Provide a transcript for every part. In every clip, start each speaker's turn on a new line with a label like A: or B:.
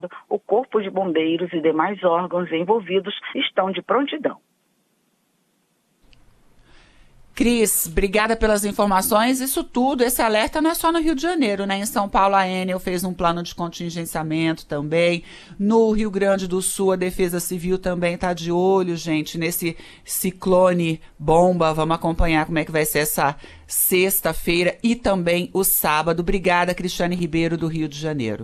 A: O Corpo de Bombeiros e demais órgãos envolvidos estão de prontidão.
B: Cris, obrigada pelas informações. Isso tudo, esse alerta não é só no Rio de Janeiro, né? Em São Paulo, a Enel fez um plano de contingenciamento também. No Rio Grande do Sul, a Defesa Civil também está de olho, gente, nesse ciclone bomba. Vamos acompanhar como é que vai ser essa sexta-feira e também o sábado. Obrigada, Cristiane Ribeiro, do Rio de Janeiro.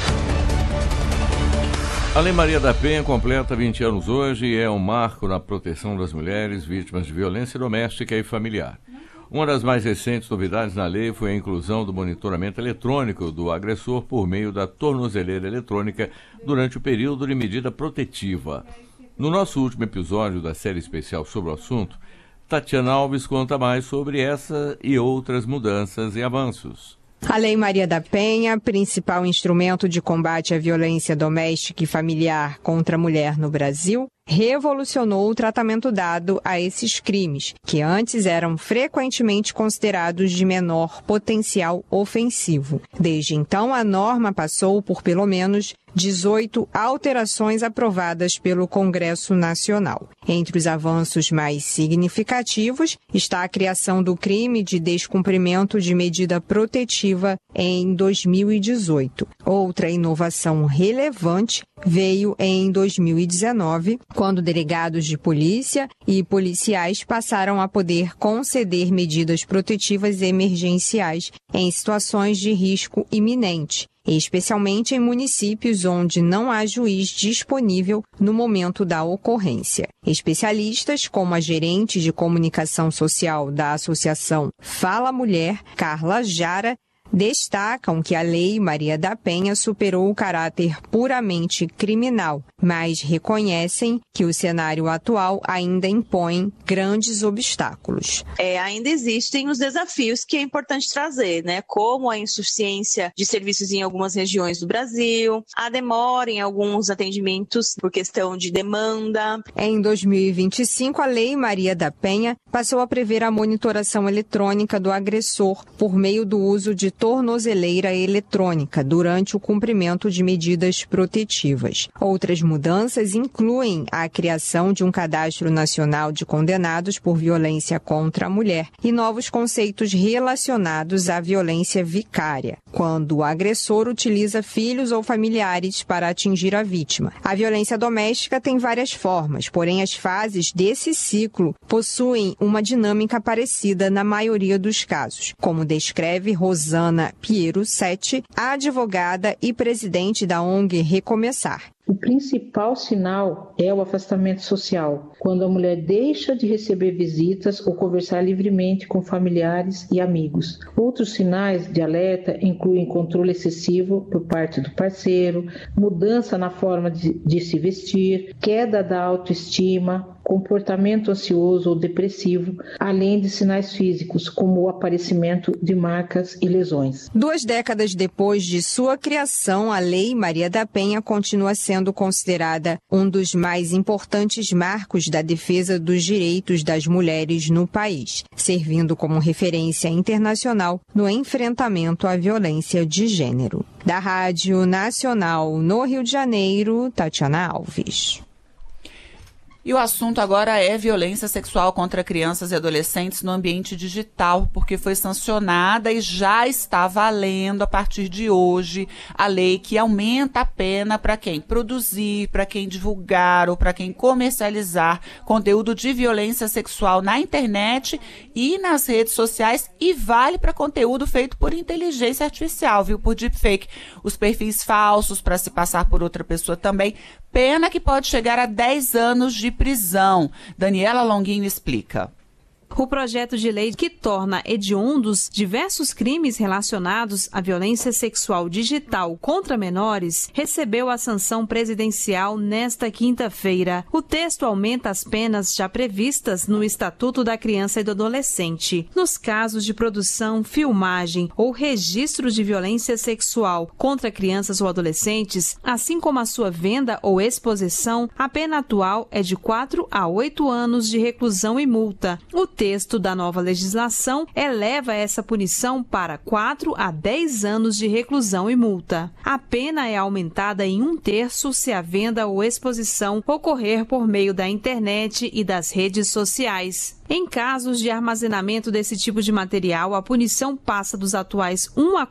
C: A Lei Maria da Penha completa 20 anos hoje e é um marco na proteção das mulheres vítimas de violência doméstica e familiar. Uma das mais recentes novidades na lei foi a inclusão do monitoramento eletrônico do agressor por meio da tornozeleira eletrônica durante o período de medida protetiva. No nosso último episódio da série especial sobre o assunto, Tatiana Alves conta mais sobre essa e outras mudanças e avanços.
D: A Lei Maria da Penha, principal instrumento de combate à violência doméstica e familiar contra a mulher no Brasil, revolucionou o tratamento dado a esses crimes, que antes eram frequentemente considerados de menor potencial ofensivo. Desde então, a norma passou por pelo menos 18 alterações aprovadas pelo Congresso Nacional. Entre os avanços mais significativos está a criação do crime de descumprimento de medida protetiva em 2018. Outra inovação relevante veio em 2019, quando delegados de polícia e policiais passaram a poder conceder medidas protetivas emergenciais em situações de risco iminente, especialmente em municípios onde não há juiz disponível no momento da ocorrência. Especialistas, como a gerente de comunicação social da Associação Fala Mulher, Carla Jara, destacam que a Lei Maria da Penha superou o caráter puramente criminal, mas reconhecem que o cenário atual ainda impõe grandes obstáculos.
E: Ainda existem os desafios que é importante trazer, né? Como a insuficiência de serviços em algumas regiões do Brasil, a demora em alguns atendimentos por questão de demanda.
D: Em 2025, a Lei Maria da Penha passou a prever a monitoração eletrônica do agressor por meio do uso de tornozeleira eletrônica durante o cumprimento de medidas protetivas. Outras mudanças incluem a criação de um cadastro nacional de condenados por violência contra a mulher e novos conceitos relacionados à violência vicária, quando o agressor utiliza filhos ou familiares para atingir a vítima. A violência doméstica tem várias formas, porém as fases desse ciclo possuem uma dinâmica parecida na maioria dos casos, como descreve Rosana Piero Setti, advogada e presidente da ONG Recomeçar.
F: O principal sinal é o afastamento social, quando a mulher deixa de receber visitas ou conversar livremente com familiares e amigos. Outros sinais de alerta incluem controle excessivo por parte do parceiro, mudança na forma de se vestir, queda da autoestima, comportamento ansioso ou depressivo, além de sinais físicos, como o aparecimento de marcas e lesões.
D: 2 décadas depois de sua criação, a Lei Maria da Penha continua sendo considerada um dos mais importantes marcos da defesa dos direitos das mulheres no país, servindo como referência internacional no enfrentamento à violência de gênero. Da Rádio Nacional no Rio de Janeiro, Tatiana Alves.
B: E o assunto agora é violência sexual contra crianças e adolescentes no ambiente digital, porque foi sancionada e já está valendo a partir de hoje a lei que aumenta a pena para quem produzir, para quem divulgar ou para quem comercializar conteúdo de violência sexual na internet e nas redes sociais, e vale para conteúdo feito por inteligência artificial, viu, por deepfake. Os perfis falsos para se passar por outra pessoa também. Pena que pode chegar a 10 anos de prisão. Daniela Longuinho explica.
G: O projeto de lei que torna hediondos diversos crimes relacionados à violência sexual digital contra menores recebeu a sanção presidencial nesta quinta-feira. O texto aumenta as penas já previstas no Estatuto da Criança e do Adolescente. Nos casos de produção, filmagem ou registro de violência sexual contra crianças ou adolescentes, assim como a sua venda ou exposição, a pena atual é de 4 a 8 anos de reclusão e multa. O texto da nova legislação eleva essa punição para 4 a 10 anos de reclusão e multa. A pena é aumentada em 1/3 se a venda ou exposição ocorrer por meio da internet e das redes sociais. Em casos de armazenamento desse tipo de material, a punição passa dos atuais 1 a